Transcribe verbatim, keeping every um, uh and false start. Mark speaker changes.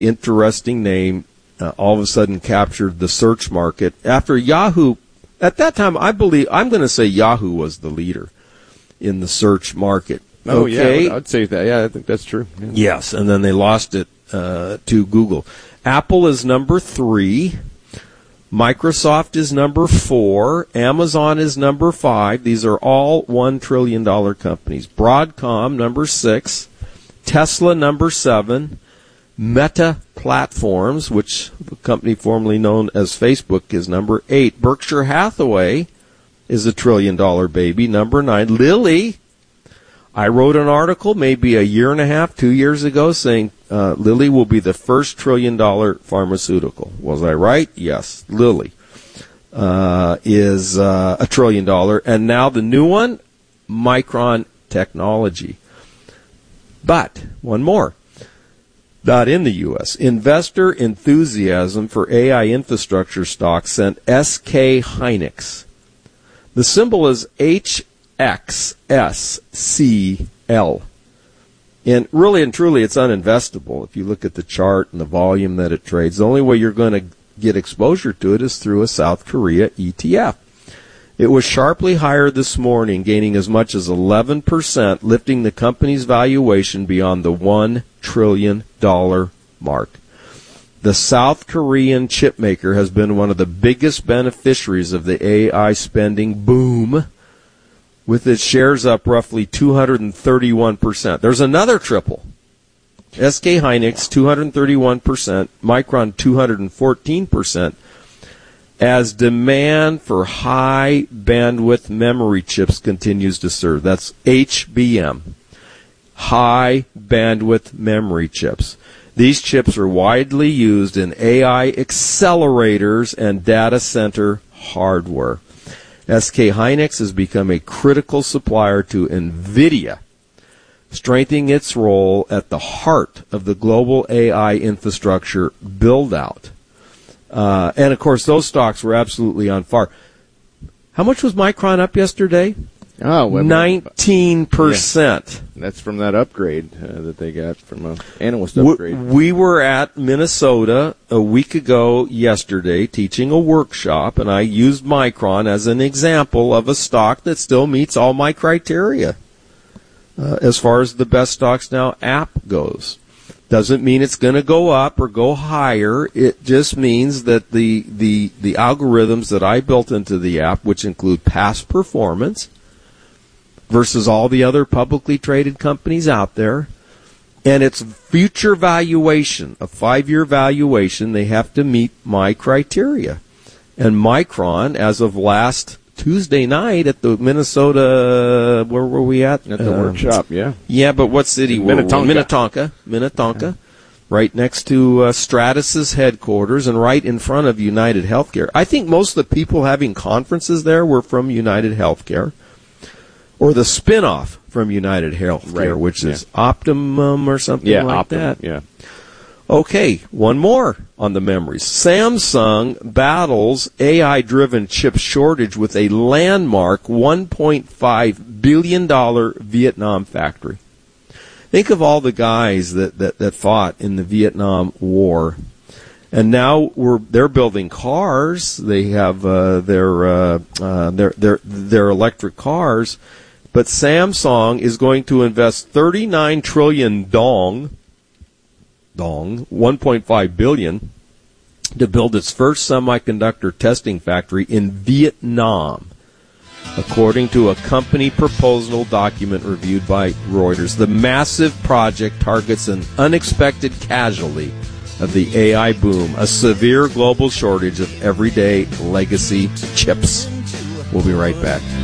Speaker 1: interesting name uh, all of a sudden captured the search market after Yahoo. At that time, I believe, I'm going to say Yahoo was the leader in the search market.
Speaker 2: Oh,
Speaker 1: okay?
Speaker 2: yeah, I'd say that. Yeah, I think that's true. Yeah.
Speaker 1: Yes, and then they lost it uh, to Google. Apple is number three. Microsoft is number four. Amazon is number five. These are all one trillion dollars companies. Broadcom, number six. Tesla, number seven. Meta Platforms, which the company formerly known as Facebook, is number eight. Berkshire Hathaway is a trillion-dollar baby, number nine. Lilly, I wrote an article maybe a year and a half, two years ago, saying uh, Lilly will be the first trillion-dollar pharmaceutical. Was I right? Yes. Lilly uh, is uh, a trillion dollar. And now the new one, Micron Technology. But, one more. Not in the U S Investor enthusiasm for A I infrastructure stocks sent S K Hynix. The symbol is H X S C L. And really and truly, it's uninvestable. If you look at the chart and the volume that it trades, the only way you're going to get exposure to it is through a South Korea E T F. It was sharply higher this morning, gaining as much as eleven percent, lifting the company's valuation beyond the one trillion dollars mark. The South Korean chipmaker has been one of the biggest beneficiaries of the A I spending boom, with its shares up roughly two hundred thirty-one percent. There's another triple. S K Hynix, two hundred thirty-one percent, Micron, two hundred fourteen percent, as demand for high bandwidth memory chips continues to surge. That's H B M, high bandwidth memory chips. These chips are widely used in A I accelerators and data center hardware. S K Hynix has become a critical supplier to NVIDIA, strengthening its role at the heart of the global A I infrastructure build-out. Uh, and, of course, those stocks were absolutely on fire. How much was Micron up yesterday?
Speaker 2: Oh, well,
Speaker 1: nineteen percent.
Speaker 2: Yeah. That's from that upgrade uh, that they got from an analyst upgrade.
Speaker 1: We, we were at Minnesota a week ago yesterday teaching a workshop, and I used Micron as an example of a stock that still meets all my criteria uh, as far as the best stocks now app goes. Doesn't mean it's going to go up or go higher. It just means that the, the, the algorithms that I built into the app, which include past performance versus all the other publicly traded companies out there, and its future valuation, a five-year valuation, they have to meet my criteria. And Micron, as of last Tuesday night at the Minnesota, where were we at?
Speaker 2: At the uh, workshop, yeah.
Speaker 1: Yeah, but what city were we?
Speaker 2: Minnetonka.
Speaker 1: Minnetonka. Minnetonka. Yeah. Right next to uh, Stratus's headquarters and right in front of United Healthcare. I think most of the people having conferences there were from United Healthcare, or the spinoff from United Healthcare,
Speaker 2: right.
Speaker 1: which
Speaker 2: yeah.
Speaker 1: is Optimum or something
Speaker 2: yeah,
Speaker 1: like
Speaker 2: Optimum,
Speaker 1: that.
Speaker 2: Yeah.
Speaker 1: Okay, one more on the memories. Samsung battles A I-driven chip shortage with a landmark one point five billion dollars Vietnam factory. Think of all the guys that, that, that fought in the Vietnam War. And now we're they're building cars. They have uh, their, uh, uh, their their their electric cars. But Samsung is going to invest thirty-nine trillion dong, dong, one point five billion, to build its first semiconductor testing factory in Vietnam, according to a company proposal document reviewed by Reuters. The massive project targets an unexpected casualty of the A I boom, a severe global shortage of everyday legacy chips. We'll be right back.